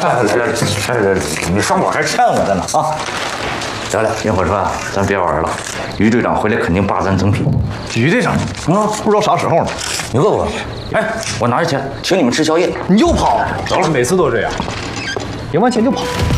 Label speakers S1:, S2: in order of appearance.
S1: 来，你上我还欠我的呢啊！得了，萤火川，咱别玩了。于队长回来肯定霸咱赠品。
S2: 于队长啊，不知道啥时候呢。
S1: 你问问。哎，我拿着钱请你们吃宵夜。
S2: 你又跑？走了，每次都这样，赢完钱就跑。